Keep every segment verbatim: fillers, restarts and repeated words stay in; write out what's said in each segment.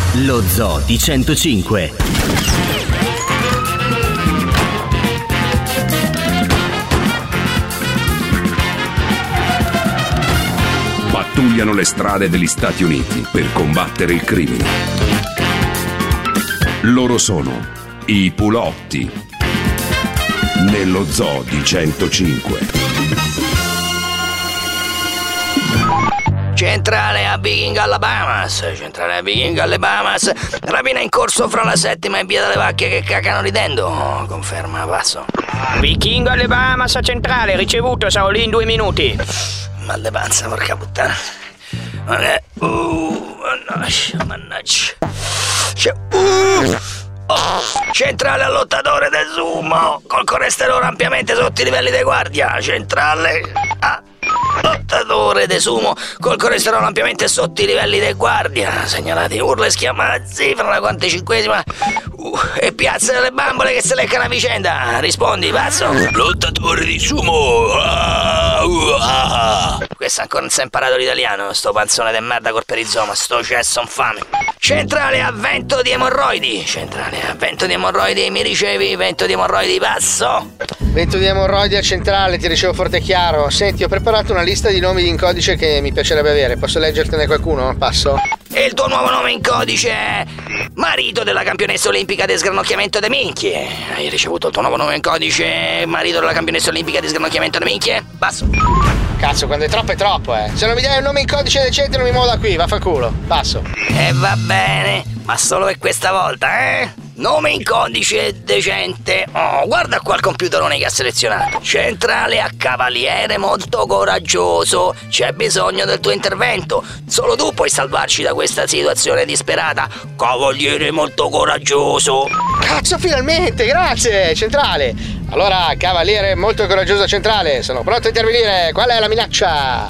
Lo Zoo di centocinque. Pattugliano le strade degli Stati Uniti per combattere il crimine. Loro sono i Pulotti, nello Zoo di centocinque. Centrale a Viking alle Bahamas, centrale a Viking alle Bahamas, rapina in corso fra la settima e via delle vacche che cacano ridendo, conferma, passo. Viking alle Bahamas a centrale, ricevuto, sarò lì in due minuti. Mal de panza, porca puttana. Uh, mannaggia, mannaggia. C'è... Uh. Oh, centrale al lottatore del sumo, col colesterolo ampiamente sotto i livelli di guardia, centrale a... lottatore de sumo col colesterolo ampiamente sotto i livelli di guardia, segnalati urla e schiamazzi fra la quarantacinquesima uh, e piazza delle bambole che se leccano a vicenda. Rispondi, pazzo. Lottatore di sumo. Ah, uh, ah. Questo ancora non si è imparato l'italiano, sto panzone de merda col perizoma, sto cesso infame. Centrale a vento di emorroidi, centrale a vento di emorroidi, mi ricevi? Vento di emorroidi, passo. Vento di emorroidi a centrale, ti ricevo forte e chiaro. Senti, ho preparato una lista di nomi in codice che mi piacerebbe avere. Posso leggertene qualcuno? Passo. E il tuo nuovo nome in codice è marito della campionessa olimpica di sgranocchiamento de minchie. Hai ricevuto il tuo nuovo nome in codice, marito della campionessa olimpica di sgranocchiamento de minchie? Passo. Cazzo, quando è troppo è troppo, eh. Se non mi dai un nome in codice decente non mi muovo da qui, vaffanculo. Passo. E va bene, ma solo per questa volta, eh? Nome in codice decente. Oh, guarda qua il computerone che ha selezionato. Centrale a cavaliere molto coraggioso. C'è bisogno del tuo intervento. Solo tu puoi salvarci da questa situazione disperata. Cavaliere molto coraggioso. Cazzo, finalmente, grazie, centrale. Allora, cavaliere molto coraggioso centrale, sono pronto a intervenire. Qual è la minaccia?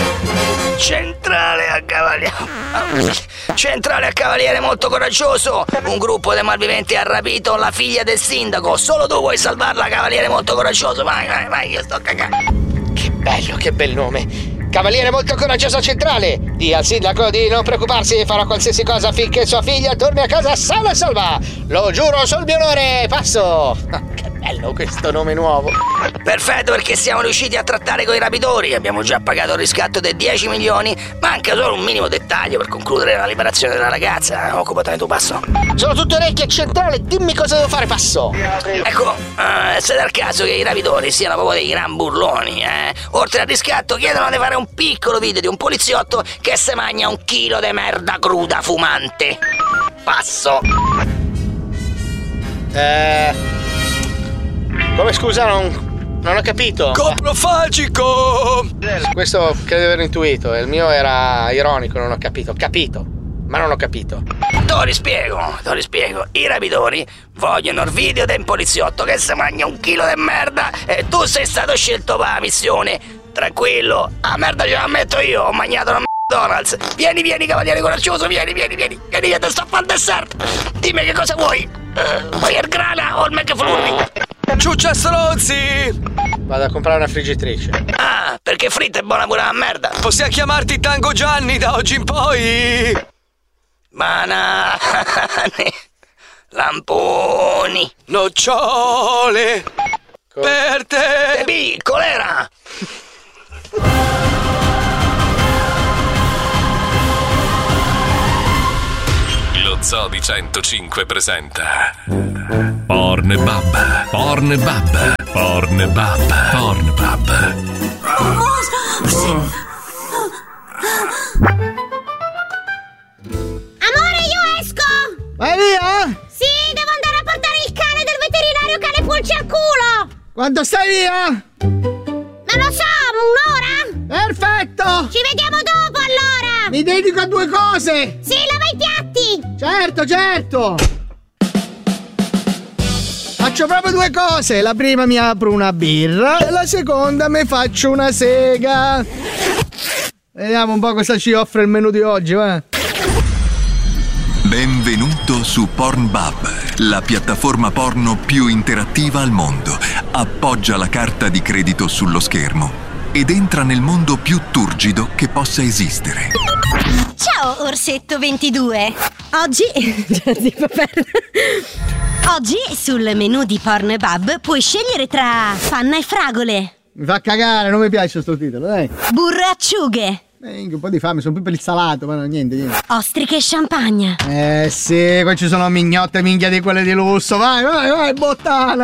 Centrale a cavaliere. Centrale a cavaliere molto coraggioso. Un gruppo di malviventi ha rapito la figlia del sindaco. Solo tu puoi salvarla, cavaliere molto coraggioso. Vai, vai, vai, io sto cagando. Che bello, che bel nome. Cavaliere molto coraggioso centrale. Dì al sindaco di non preoccuparsi, farò qualsiasi cosa affinché sua figlia torni a casa sana e salva. Lo giuro sul mio onore. Passo. Che bello questo nome nuovo. Perfetto, perché siamo riusciti a trattare coi rapitori. Abbiamo già pagato il riscatto dei dieci milioni. Manca solo un minimo dettaglio per concludere la liberazione della ragazza. Occupatene tu, passo. Sono tutto orecchie centrale, dimmi cosa devo fare, passo. Ecco, uh, se dal caso che i rapitori siano proprio dei gran burloni, eh? Oltre al riscatto chiedono di fare un piccolo video di un poliziotto che se mangia un chilo di merda cruda fumante. Passo. Eh... Come scusa, non, non ho capito. Coprofagico! Questo credo di aver intuito. Il mio era ironico, non ho capito. Capito, ma non ho capito. Te lo rispiego, te lo rispiego. I rapitori vogliono il video del poliziotto che se mangia un chilo di merda e tu sei stato scelto per la missione. Tranquillo, a merda ce la metto io, ho mangiato una McDonald's. Vieni, vieni, cavaliere coraggioso, vieni, vieni, vieni. Vieni che ti sto a fare il dessert. Dimmi che cosa vuoi. Uh, vuoi il grana o il McFlurry? Ciuccia stronzi! Vado a comprare una friggitrice. Ah, perché fritta è buona pure la merda. Possiamo chiamarti Tango Gianni da oggi in poi. Banane, lamponi, nocciole Co- per te. Te piccolera. Lo Zoo di centocinque presenta Pornbub, Pornbub, Pornbub, Pornbub. Amore, io esco! Vai via? Sì, devo andare a portare il cane del veterinario cane pulci al culo! Quando stai via? Non lo so, un'ora? Perfetto! Ci vediamo dopo allora! Mi dedico a due cose! Sì, lava i piatti! Certo, certo! Faccio proprio due cose. La prima mi apro una birra e la seconda mi faccio una sega. Vediamo un po' cosa ci offre il menù di oggi, va? Benvenuto su Pornbub, la piattaforma porno più interattiva al mondo. Appoggia la carta di credito sullo schermo ed entra nel mondo più turgido che possa esistere. Ciao, Orsetto ventidue. Oggi Oggi sul menù di Pornhub puoi scegliere tra panna e fragole, Mi fa cagare, non mi piace sto titolo, dai. burro e acciughe, Eh, un po' di fame, sono più per il salato, ma no, niente, niente. ostriche e champagne. Eh sì, qua ci sono mignotte minchia di quelle di lusso. Vai, vai, vai, bottana.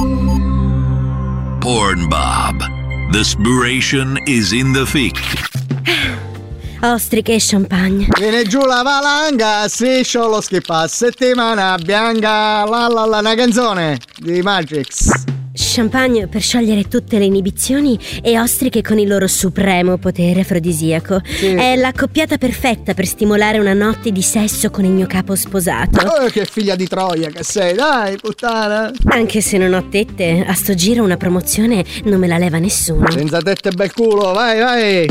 Pornhub. The inspiration is in the thick. Ostriche e champagne. Viene giù la valanga, striscio lo schippa, settimana bianca, la la la, una canzone di Matrix. Champagne per sciogliere tutte le inibizioni e ostriche con il loro supremo potere afrodisiaco. Sì. È l'accoppiata perfetta per stimolare una notte di sesso con il mio capo sposato. Oh, che figlia di Troia che sei, dai, puttana. Anche se non ho tette, a sto giro una promozione non me la leva nessuno. Senza tette e bel culo, vai, vai.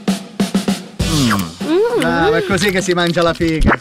Mm. Ah, ma è così che si mangia la figa.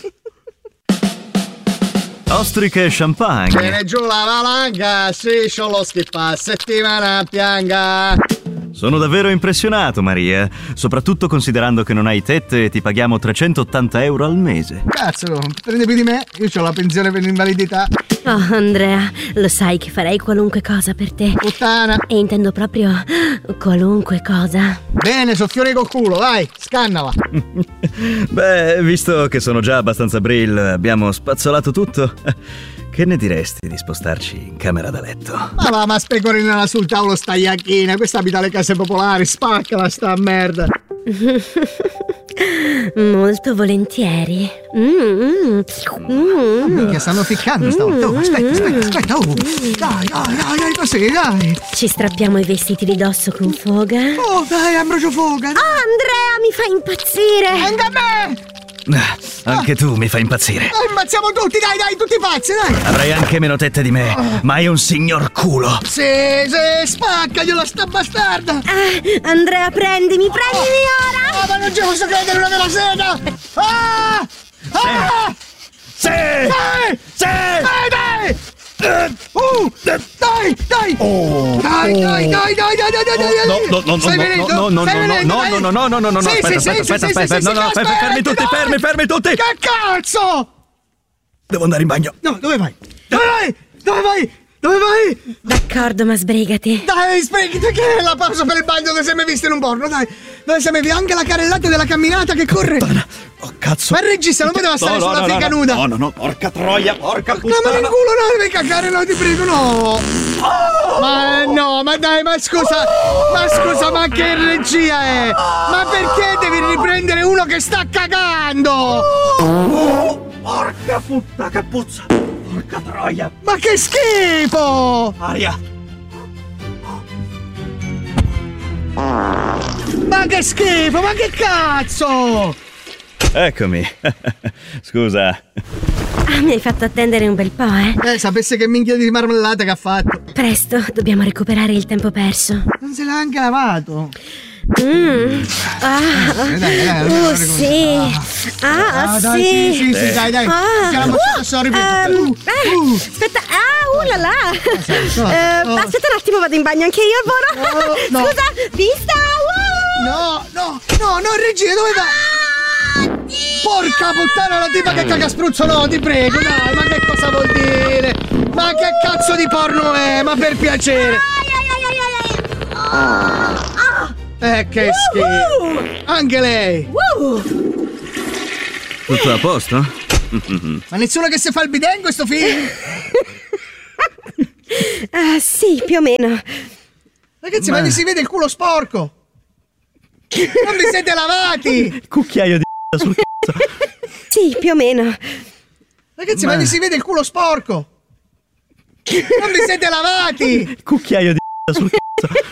Ostriche e champagne. Viene giù la valanga, striscio lo schippa, settimana bianca. Sono davvero impressionato, Maria. Soprattutto considerando che non hai tette e ti paghiamo trecentottanta euro al mese. Cazzo, prendi più di me, io ho la pensione per l'invalidità. Oh, Andrea, lo sai che farei qualunque cosa per te. Puttana. E intendo proprio qualunque cosa. Bene, soffiore col culo, vai, scannala. Beh, visto che sono già abbastanza brill, abbiamo spazzolato tutto. Che ne diresti di spostarci in camera da letto? Ma va, ma specorinala sul tavolo sta iacchina, questa abita alle case popolari, spaccala sta merda. Molto volentieri. Mm, mm, mm. Che stanno ficcando stavolta. Oh, aspetta, aspetta, aspetta. Oh. Dai, dai, dai, dai, così, dai. Ci strappiamo i vestiti di dosso con foga. Oh, dai, Ambrogio Foga. Oh, Andrea, mi fa impazzire. Anche a me. Ah, anche tu mi fai impazzire. Oh, impazziamo tutti, dai, dai, tutti pazzi, dai. Avrai anche meno tette di me, ma hai un signor culo. Sì, sì, spaccagliela sta bastarda. Ah, Andrea, prendimi, prendimi ora. Ah, ma non ci posso credere, una della sera. Ah! Ah! Sì! Dai! Sì! Dai, dai! Uh, dai, dai! Oh, dai, dai, dai, dai, dai, dai, dai, dai! No, no, no, Stai no, venendo? no, no, Stai no, venendo, no, dai? no, no, no, no, no, no, Sì, aspetta, sì, aspetta, sì, aspetta, sì, aspetta, sì, no, sì, no, sì, fermi, fermi tutti, dai! fermi, fermi tutti! Che cazzo? Devo andare in bagno. No, dove vai? Dove vai? Dove vai? Dove vai? D'accordo, ma sbrigati. Dai, sbrigati, che è la pausa per il bagno dove sei mai visto in un porno, dai! Dove sei mai visto anche la carrellata della camminata che corre? Oh, cazzo! Ma il regista non poteva stare no, sulla no, figa no, nuda! No, no, no, porca troia, porca puttana! No, ma in culo, no, devi cagare, no, ti prego, no! Ma no, ma dai, ma scusa, ma scusa, ma che regia è? Ma perché devi riprendere uno che sta cagando? Oh, porca puttana, che puzza! Porca troia! Ma che schifo! Aria! Ma che schifo, ma che cazzo! Eccomi. Scusa. Ah, mi hai fatto attendere un bel po', eh? Eh, sapesse che minchia di marmellata che ha fatto. Presto, dobbiamo recuperare il tempo perso. Non se l'ha anche lavato. Mm. Ah, dai, dai, dai, oh, dai, sì. Ah, Ah, dai, sì. sì, sì, sì, dai, dai. Ah. Che la mozzata sorry, Ehm, uh, eh, uh. Aspetta, ah, uh là là. cosa? Eh, Oh. Aspetta un attimo, vado in bagno anche io, Boro. Oh, no. Scusa, vista. Uh. No, no, no, no, regia, dove va? Porca puttana, la tipa che caga spruzzo, no, ti prego, dai, ma che cosa vuol dire? Ma che cazzo di porno è? Ma per piacere. Eh, che schifo. Anche lei. Tutto a posto? Ma nessuno che si fa il bidet in questo film? Ah, sì, più o meno. Ragazzi, ma, ma si vede il culo sporco. Non vi siete lavati. Cucchiaio di sul cazzo. Sì, più o meno. Ragazzi, ma, ma vi si vede il culo sporco. Non vi siete lavati. Cucchiaio di sul cazzo.